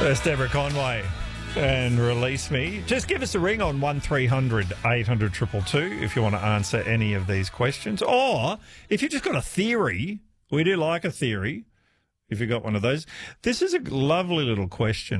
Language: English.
There's Deborah Conway and Release Me. Just give us a ring on 1300 800 222 if you want to answer any of these questions. Or if you've just got a theory, we do like a theory, if you've got one of those. This is a lovely little question.